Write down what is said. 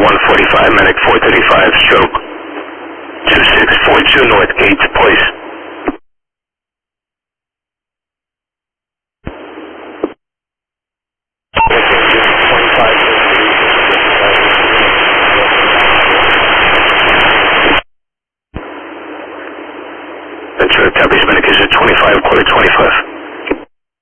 145, medic 435, stroke 2642 North Gate, please. Ventura Tabriz medic is at 25, quarter 25.